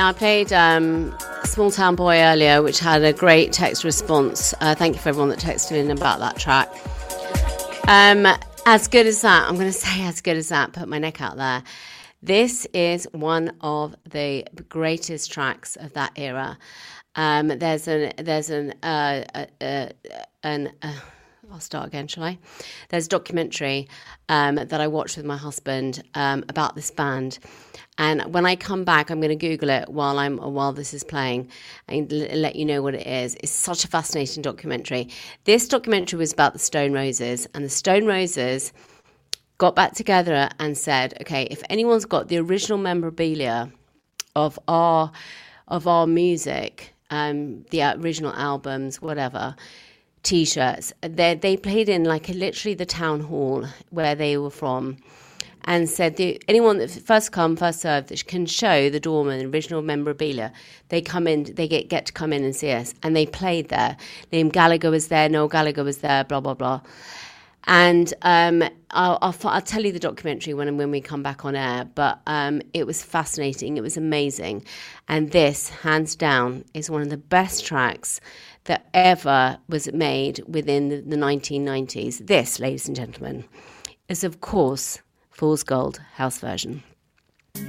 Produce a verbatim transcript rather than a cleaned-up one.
I played um, Small Town Boy earlier, which had a great text response. Uh, thank you for everyone that texted in about that track. Um, as good as that, I'm going to say as good as that, put my neck out there. This is one of the greatest tracks of that era. Um, there's an, there's an, uh, uh, uh, an, uh, I'll start again, shall I? There's a documentary um, that I watched with my husband um, about this band. And when I come back, I'm going to Google it while I'm while this is playing and l- let you know what it is. It's such a fascinating documentary. This documentary was about the Stone Roses, and the Stone Roses got back together and said, okay, if anyone's got the original memorabilia of our of our music, um, the original albums, whatever, T-shirts, they they played in like a, literally the town hall where they were from. And said, the, anyone that first come, first served, that can show the doorman the original memorabilia, they come in, they get, get to come in and see us. And they played there. Liam Gallagher was there, Noel Gallagher was there, blah, blah, blah. And um, I'll, I'll, I'll tell you the documentary when, when we come back on air. But um, it was fascinating. It was amazing. And this, hands down, is one of the best tracks that ever was made within the, the nineteen nineties. This, ladies and gentlemen, is, of course, Fool's Gold house version.